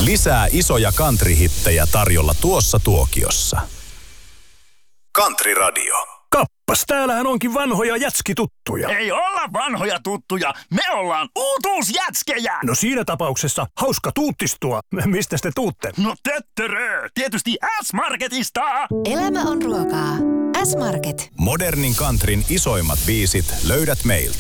Lisää isoja country-hittejä tarjolla tuossa tuokiossa. Country Radio. Kappas, täällähän onkin vanhoja jätskituttuja. Ei olla vanhoja tuttuja, me ollaan uutuusjätskejä. No siinä tapauksessa hauska tuuttistua. Mistä te tuutte? No töttörö, tietysti S-Marketista. Elämä on ruokaa. S-Market. Modernin countryn isoimmat biisit löydät meiltä.